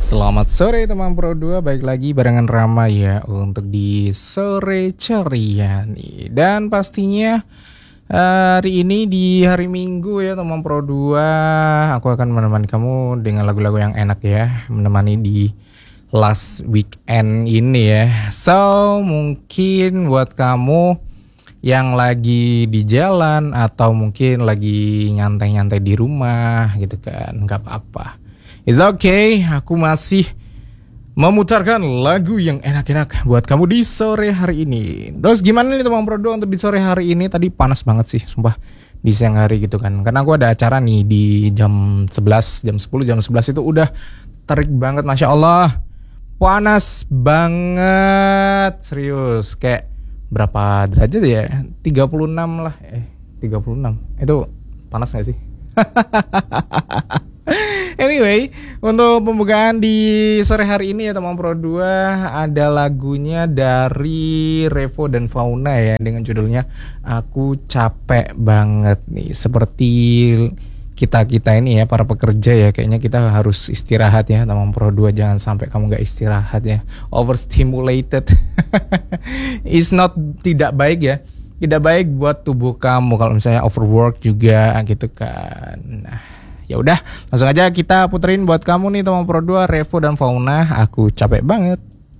Selamat sore teman Pro 2, baik lagi barengan Rama ya untuk di sore ceria nih. Dan pastinya hari ini di hari Minggu ya teman Pro 2, aku akan menemani kamu dengan lagu-lagu yang enak ya, menemani di last weekend ini ya. So mungkin buat kamu yang lagi di jalan atau mungkin lagi nyantai-nyantai di rumah gitu kan, nggak apa-apa. It's okay, aku masih memutarkan lagu yang enak-enak buat kamu di sore hari ini. Terus gimana nih teman Pro 2 untuk di sore hari ini? Tadi panas banget sih, sumpah di siang hari gitu kan. Karena aku ada acara nih di jam 11, jam 10, jam 11 itu udah terik banget, Masya Allah. Panas banget, serius. Kayak berapa derajat ya? 36 lah, 36. Itu panas gak sih? Anyway, untuk pembukaan di sore hari ini ya teman Pro 2 ada lagunya dari Revo dan Fauna ya dengan judulnya Aku Capek Banget nih. Seperti kita ini ya para pekerja ya, kayaknya kita harus istirahat ya teman Pro 2, jangan sampai kamu gak istirahat ya. Overstimulated is not, tidak baik ya. Tidak baik buat tubuh kamu kalau misalnya overwork juga gitu kan. Nah, ya udah, langsung aja kita puterin buat kamu nih teman Pro 2, Revo dan Fauna, Aku Capek Banget.